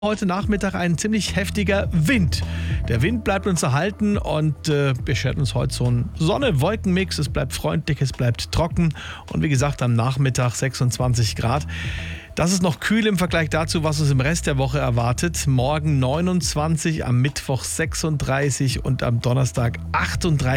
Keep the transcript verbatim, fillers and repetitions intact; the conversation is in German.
Heute Nachmittag ein ziemlich heftiger Wind. Der Wind bleibt uns erhalten und äh, beschert uns heute so ein Sonne-Wolken-Mix. Es bleibt freundlich, es bleibt trocken und wie gesagt am Nachmittag sechsundzwanzig Grad. Das ist noch kühl im Vergleich dazu, was uns im Rest der Woche erwartet. Morgen neunundzwanzig, am Mittwoch sechsunddreißig und am Donnerstag achtunddreißig.